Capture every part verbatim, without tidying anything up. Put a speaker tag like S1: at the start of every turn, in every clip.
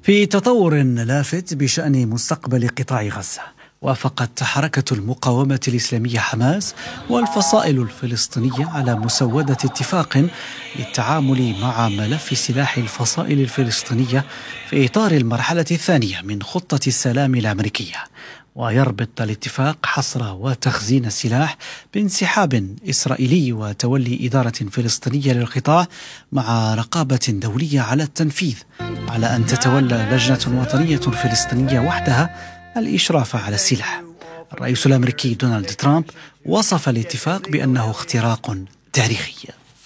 S1: في تطور لافت بشأن مستقبل قطاع غزة، وافقت حركة المقاومة الإسلامية حماس والفصائل الفلسطينية على مسودة اتفاق للتعامل مع ملف سلاح الفصائل الفلسطينية في إطار المرحلة الثانية من خطة السلام الأمريكية. ويربط الاتفاق حصر وتخزين السلاح بانسحاب إسرائيلي وتولي إدارة فلسطينية للقطاع مع رقابة دولية على التنفيذ، على أن تتولى لجنة وطنية فلسطينية وحدها الإشراف على السلاح. الرئيس الأمريكي دونالد ترامب وصف الاتفاق بأنه اختراق تاريخي.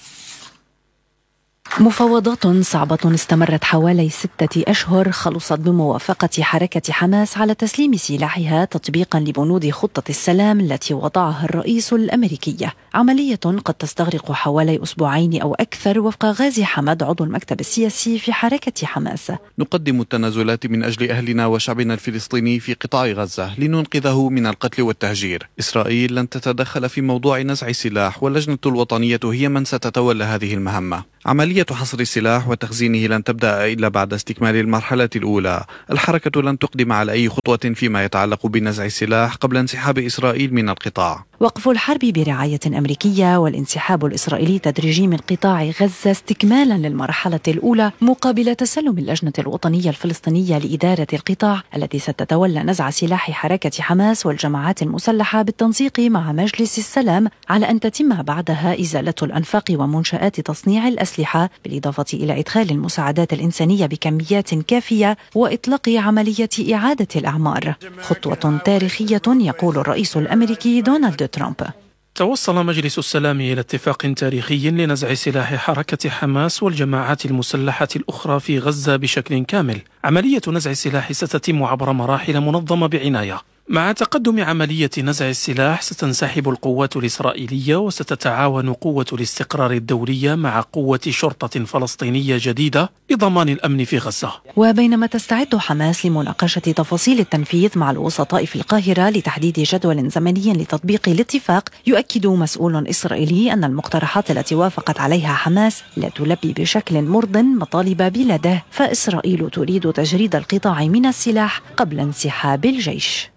S2: مفاوضات صعبة استمرت حوالي ستة أشهر خلصت بموافقة حركة حماس على تسليم سلاحها تطبيقا لبنود خطة السلام التي وضعها الرئيس الأمريكي. عملية قد تستغرق حوالي أسبوعين أو أكثر وفق غازي حمد عضو المكتب السياسي في حركة حماس.
S3: نقدم التنازلات من أجل أهلنا وشعبنا الفلسطيني في قطاع غزة لننقذه من القتل والتهجير. إسرائيل لن تتدخل في موضوع نزع السلاح، واللجنة الوطنية هي من ستتولى هذه المهمة. عملية حصر السلاح وتخزينه لن تبدأ إلا بعد استكمال المرحلة الأولى. الحركة لن تقدم على أي خطوة فيما يتعلق بنزع السلاح قبل انسحاب إسرائيل من القطاع.
S2: وقف الحرب برعاية أمريكية والانسحاب الإسرائيلي التدريجي من قطاع غزة استكمالا للمرحلة الأولى مقابل تسلم اللجنة الوطنية الفلسطينية لإدارة القطاع التي ستتولى نزع سلاح حركة حماس والجماعات المسلحة بالتنسيق مع مجلس السلام، على أن تتم بعدها إزالة الأنفاق ومنشآت تصنيع الأسلحة، بالإضافة إلى إدخال المساعدات الإنسانية بكميات كافية وإطلاق عملية إعادة الأعمار. خطوة تاريخية يقول الرئيس الأمريكي دونالد ترامب.
S4: توصل مجلس السلام إلى اتفاق تاريخي لنزع سلاح حركة حماس والجماعات المسلحة الأخرى في غزة بشكل كامل. عملية نزع السلاح ستتم عبر مراحل منظمة بعناية. مع تقدم عملية نزع السلاح ستنسحب القوات الإسرائيلية وستتعاون قوة الاستقرار الدولية مع قوة شرطة فلسطينية جديدة لضمان الأمن في غزة.
S2: وبينما تستعد حماس لمناقشة تفاصيل التنفيذ مع الوسطاء في القاهرة لتحديد جدول زمني لتطبيق الاتفاق، يؤكد مسؤول إسرائيلي أن المقترحات التي وافقت عليها حماس لا تلبي بشكل مرضٍ مطالب بلاده، فإسرائيل تريد تجريد القطاع من السلاح قبل انسحاب الجيش.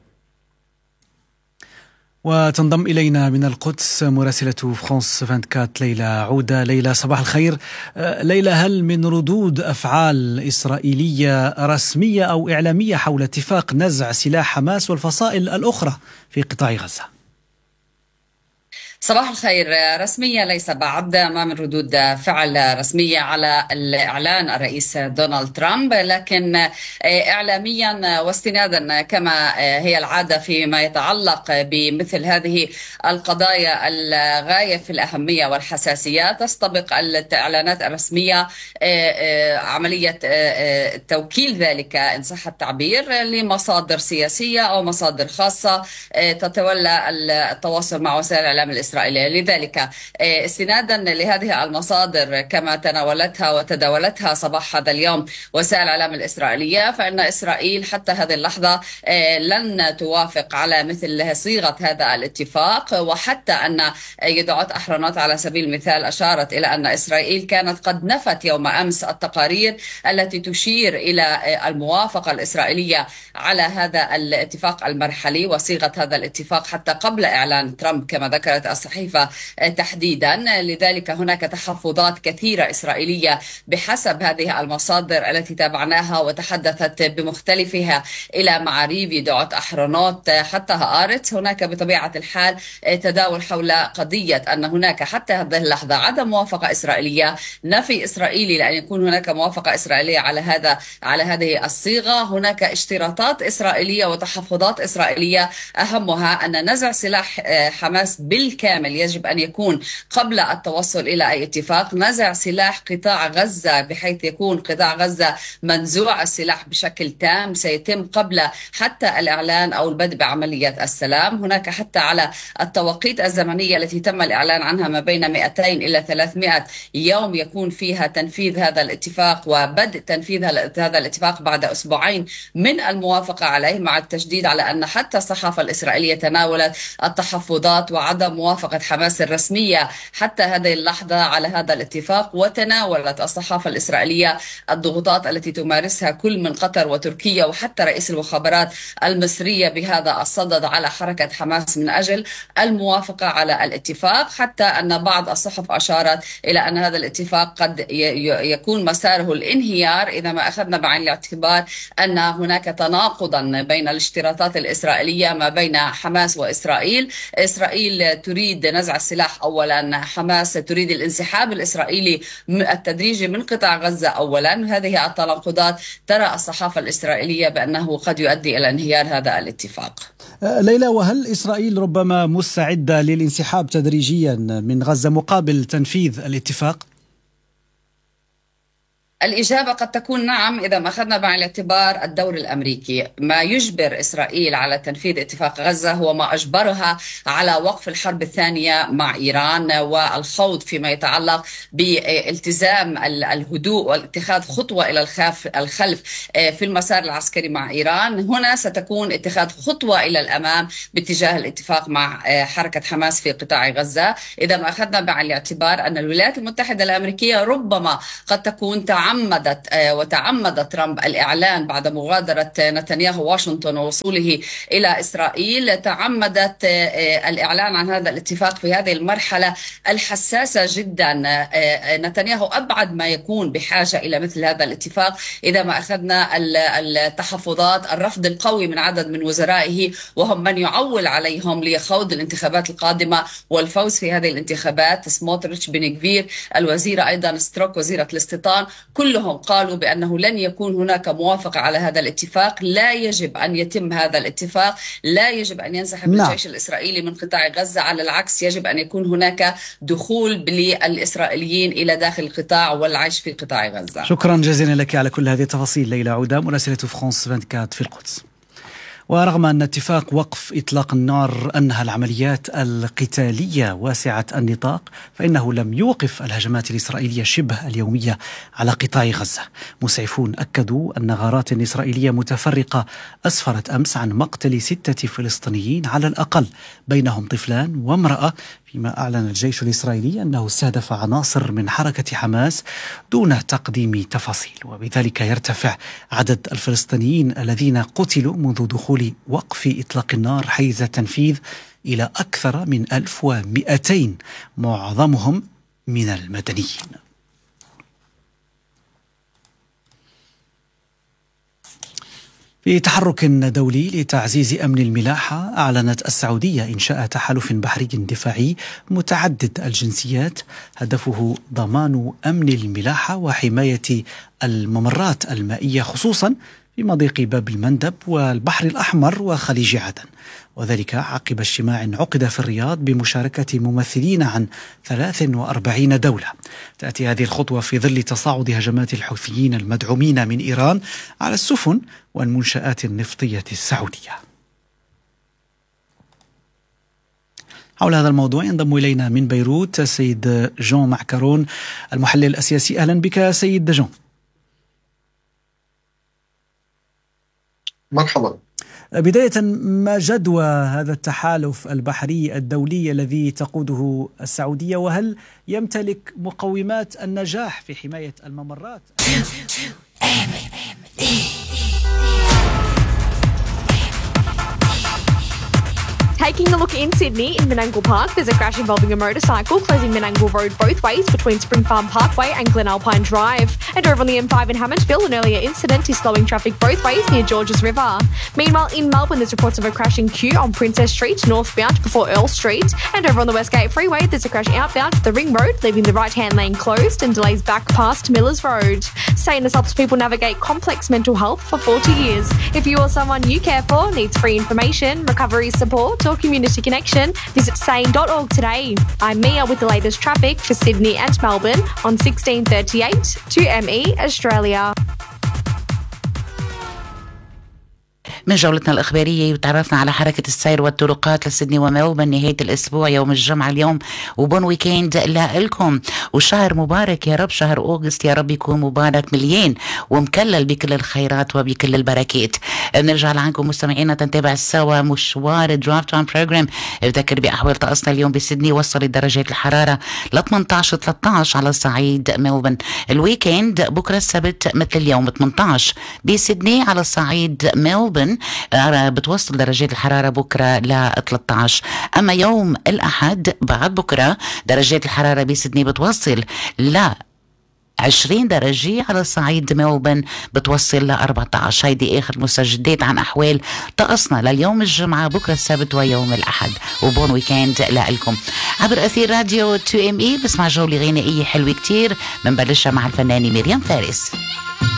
S1: وتنضم إلينا من القدس مراسلة فرانس أربعة وعشرين ليلى عودة. ليلى صباح الخير. ليلى، هل من ردود أفعال إسرائيلية رسمية أو إعلامية حول اتفاق نزع سلاح حماس والفصائل الأخرى في قطاع غزة؟
S5: صباح الخير. رسميا ليس بعد، ما من ردود فعل رسمية على الإعلان الرئيس دونالد ترامب، لكن إعلاميا واستنادا كما هي العادة فيما يتعلق بمثل هذه القضايا الغاية في الأهمية والحساسية، تستبق الإعلانات الرسمية عملية توكيل ذلك إن صح التعبير لمصادر سياسية أو مصادر خاصة تتولى التواصل مع وسائل الإعلام الإسرائيلية. لذلك استنادا لهذه المصادر كما تناولتها وتداولتها صباح هذا اليوم وسائل الإعلام الإسرائيلية، فإن إسرائيل حتى هذه اللحظة لن توافق على مثل صيغة هذا الاتفاق، وحتى أن يدعوت أحرنوت على سبيل المثال أشارت إلى أن إسرائيل كانت قد نفت يوم أمس التقارير التي تشير إلى الموافقة الإسرائيلية على هذا الاتفاق المرحلي وصيغة هذا الاتفاق حتى قبل إعلان ترامب كما ذكرت الصحيفة تحديدا. لذلك هناك تحفظات كثيرة إسرائيلية بحسب هذه المصادر التي تابعناها وتحدثت بمختلفها إلى معاريف دعوت أحرنوت حتى هآرتس. هناك بطبيعة الحال تداول حول قضية أن هناك حتى هذه اللحظة عدم موافقة إسرائيلية، نفي إسرائيلي لأن يكون هناك موافقة إسرائيلية على هذا على هذه الصيغة. هناك اشتراطات إسرائيلية وتحفظات إسرائيلية، أهمها أن نزع سلاح حماس بالكامل يجب أن يكون قبل التوصل إلى أي اتفاق. نزع سلاح قطاع غزة بحيث يكون قطاع غزة منزوع السلاح بشكل تام سيتم قبل حتى الإعلان أو البدء بعملية السلام. هناك حتى على التوقيت الزمنية التي تم الإعلان عنها ما بين مئتين إلى ثلاثمئة يوم يكون فيها تنفيذ هذا الاتفاق وبدء تنفيذ هذا الاتفاق بعد أسبوعين من الموافقة عليه، مع التشديد على أن حتى الصحافة الإسرائيلية تناولت التحفظات وعدم موافقة موافقة حماس الرسمية حتى هذه اللحظة على هذا الاتفاق. وتناولت الصحافة الإسرائيلية الضغوطات التي تمارسها كل من قطر وتركيا وحتى رئيس المخابرات المصرية بهذا الصدد على حركة حماس من أجل الموافقة على الاتفاق، حتى أن بعض الصحف أشارت إلى أن هذا الاتفاق قد يكون مساره الانهيار إذا ما أخذنا بعين الاعتبار أن هناك تناقضا بين الاشتراطات الإسرائيلية ما بين حماس وإسرائيل. إسرائيل تريد نزع السلاح أولا، حماس تريد الانسحاب الإسرائيلي التدريجي من قطاع غزة أولا. هذه التناقضات ترى الصحافة الإسرائيلية بأنه قد يؤدي إلى انهيار هذا الاتفاق.
S1: ليلى، وهل إسرائيل ربما مستعدة للانسحاب تدريجيا من غزة مقابل تنفيذ الاتفاق؟
S5: الإجابة قد تكون نعم إذا ما أخذنا بعين الاعتبار الدور الأمريكي. ما يجبر إسرائيل على تنفيذ اتفاق غزة هو ما أجبرها على وقف الحرب الثانية مع إيران والخوض فيما يتعلق بالتزام الهدوء والاتخاذ خطوة إلى الخلف في المسار العسكري مع إيران. هنا ستكون اتخاذ خطوة إلى الأمام باتجاه الاتفاق مع حركة حماس في قطاع غزة إذا ما أخذنا بعين الاعتبار أن الولايات المتحدة الأمريكية ربما قد تكون تعمد تعمدت وتعمد ترامب الإعلان بعد مغادرة نتنياهو واشنطن ووصوله إلى إسرائيل، تعمدت الإعلان عن هذا الاتفاق في هذه المرحلة الحساسة جدا. نتنياهو أبعد ما يكون بحاجة إلى مثل هذا الاتفاق إذا ما أخذنا التحفظات الرفض القوي من عدد من وزرائه وهم من يعول عليهم لخوض الانتخابات القادمة والفوز في هذه الانتخابات. سموتريتش، بن غفير، الوزيرة أيضا ستروك وزيرة الاستيطان، كلهم قالوا بأنه لن يكون هناك موافقة على هذا الاتفاق. لا يجب أن يتم هذا الاتفاق، لا يجب أن ينسحب نعم. الجيش الإسرائيلي من قطاع غزة، على العكس يجب أن يكون هناك دخول للإسرائيليين إلى داخل القطاع والعيش في قطاع غزة.
S1: شكرا جزيلا لك على كل هذه التفاصيل ليلى عودة، مراسلة فرانس أربعة وعشرين في القدس. ورغم أن اتفاق وقف إطلاق النار أنهى العمليات القتالية واسعة النطاق، فإنه لم يوقف الهجمات الإسرائيلية شبه اليومية على قطاع غزة. مسعفون أكدوا أن غارات إسرائيلية متفرقة أسفرت أمس عن مقتل ستة فلسطينيين على الأقل، بينهم طفلان وامرأة، فيما أعلن الجيش الإسرائيلي أنه استهدف عناصر من حركة حماس دون تقديم تفاصيل، وبذلك يرتفع عدد الفلسطينيين الذين قتلوا منذ دخول وقف إطلاق النار حيز التنفيذ إلى أكثر من ألف ومئتين، معظمهم من المدنيين. في تحرك دولي لتعزيز أمن الملاحة، أعلنت السعودية إنشاء تحالف بحري دفاعي متعدد الجنسيات هدفه ضمان أمن الملاحة وحماية الممرات المائية، خصوصا في مضيق باب المندب والبحر الأحمر وخليج عدن، وذلك عقب اجتماع عقد في الرياض بمشاركة ممثلين عن ثلاث وأربعين دولة. تأتي هذه الخطوة في ظل تصاعد هجمات الحوثيين المدعومين من إيران على السفن والمنشآت النفطية السعودية. حول هذا الموضوع ينضم إلينا من بيروت سيد جون معكرون المحلل السياسي. أهلا بك سيد جون.
S6: مرحبا.
S1: بداية، ما جدوى هذا التحالف البحري الدولي الذي تقوده السعودية، وهل يمتلك مقومات النجاح في حماية الممرات؟
S7: Taking a look in Sydney, in Menangle Park, there's a crash involving a motorcycle closing Menangle Road both ways between Spring Farm Parkway and Glen Alpine Drive. And over on the M five in Hammondsville, an earlier incident is slowing traffic both ways near Georges River. Meanwhile, in Melbourne, there's reports of a crashing queue on Princess Street, northbound before Earl Street. And over on the Westgate Freeway, there's a crash outbound to the Ring Road, leaving the right-hand lane closed and delays back past Millers Road. Sanus helps people navigate complex mental health for forty years. If you or someone you care for needs free information, recovery support or community connection, visit sane dot org today. I'm Mia with the latest traffic for Sydney and Melbourne on sixteen thirty-eight to M E Australia.
S6: من جولتنا الإخبارية وتعرفنا على حركة السير والطرقات لسيدني وملبورن نهاية الأسبوع يوم الجمعة اليوم، وبون ويكند لكم وشهر مبارك يا رب. شهر أغسطس يا رب يكون مبارك مليان ومكلل بكل الخيرات وبكل البركات. بنرجع لعنكم مستمعينا تنتابع سوا مشوار درافت اون بروجرام. بذكر بأحوال طقسنا اليوم بسيدني وصلت درجات الحرارة ل ثمانية عشر ثلاثة عشر على صعيد ملبورن. الويكند بكرة السبت مثل اليوم ثمانية عشر بسيدني على صعيد ملبورن، بتوصل درجات الحرارة بكرة ل ثلاثة عشر. أما يوم الأحد بعد بكرة درجات الحرارة بسيدني بتوصل ل عشرين درجة، على صعيد ملبورن بتوصل ل أربعة عشر. هيدي آخر مستجدات عن أحوال طقسنا لليوم الجمعة بكرة السبت ويوم الأحد، وبون ويكند لكم عبر أثير راديو تو ام اي. بسمع جولة غنائية حلوة كتير بنبلشها مع الفنانة مريم فارس.